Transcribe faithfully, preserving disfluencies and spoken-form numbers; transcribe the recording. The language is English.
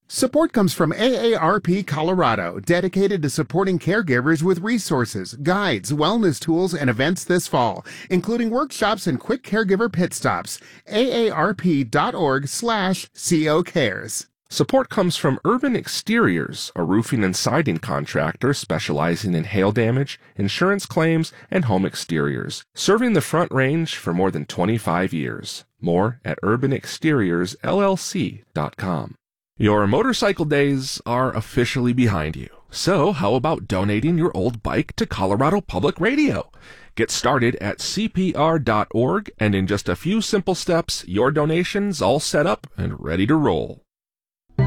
Support comes from A A R P Colorado, dedicated to supporting caregivers with resources, guides, wellness tools, and events this fall, including workshops and quick caregiver pit stops. A A R P dot org slash C O cares. Support comes from Urban Exteriors, a roofing and siding contractor specializing in hail damage, insurance claims, and home exteriors, serving the Front Range for more than twenty-five years. More at urban exteriors L L C dot com. Your motorcycle days are officially behind you. So how about donating your old bike to Colorado Public Radio? Get started at C P R dot org, and in just a few simple steps, your donation's all set up and ready to roll.